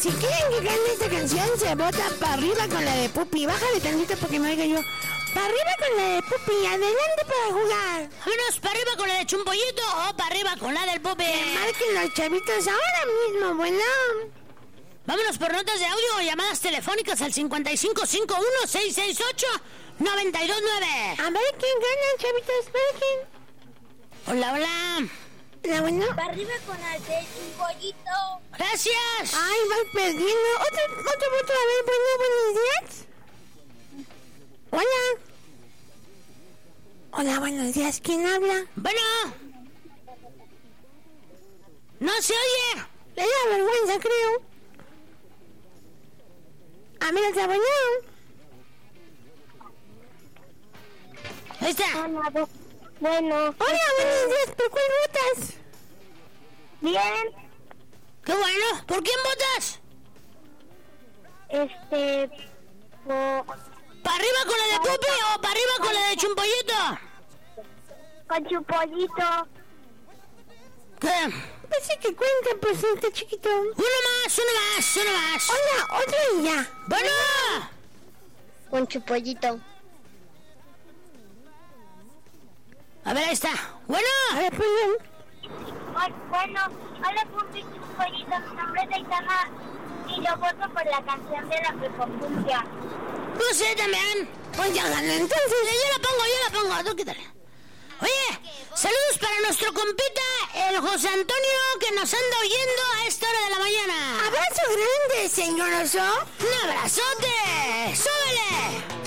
Si quieren que cante esta canción, se vota para arriba con la de Pupi. Bájale tantito porque me oiga yo. Para arriba con la de Pupi, adelante para jugar. Vámonos para arriba con la de Chumpollito o para arriba con la del Pupi. Que marquen los chavitos ahora mismo, bueno. Vámonos por notas de audio o llamadas telefónicas al 5551-668-929. A ver quién gana, chavitos, marquen. Hola, hola. Hola, bueno. Para arriba con la de Chumpollito. Gracias. Ay, vas perdiendo. Otro voto, a ver, bueno, buenos días. Hola. Hola, buenos días. ¿Quién habla? Bueno. No se oye. Le da vergüenza, creo. A mí no te bueno. Ahí está. Hola, bueno. Hola, buenos días. ¿Por cuál votas? Bien. Qué bueno. ¿Por quién votas? ¿Para arriba con la de Pupi o para arriba con la de Chumpollito? Con Chumpollito. ¿Qué? Pues sí que cuenta, pues, este chiquito. Uno más. Hola, otro y ya. Bueno. Con Chumpollito. A ver, ahí está. Bueno. A ver, pues bien. Bueno, hola Pupi Chumpollito, mi nombre es Aitana y yo voto por la canción de la Pecopuncia. No sé también. Pues ya ganó entonces. Yo la pongo. Tú quítale. Oye, saludos para nuestro compita, el José Antonio, que nos anda oyendo a esta hora de la mañana. Abrazo grande, señor Oso. ¡Un abrazote! ¡Súbele!